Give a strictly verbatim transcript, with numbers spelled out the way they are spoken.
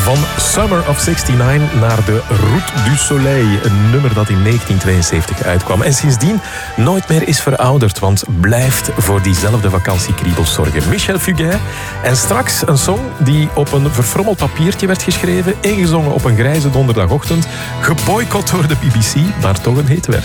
Van Summer of zestignegentig naar de Route du Soleil. Een nummer dat in negentien tweeënzeventig uitkwam. En sindsdien nooit meer is verouderd, want blijft voor diezelfde vakantiekriebels zorgen. Michel Fugain. En straks een song die op een verfrommeld papiertje werd geschreven, ingezongen op een grijze donderdagochtend, geboycott door de B B C, maar toch een hit werd.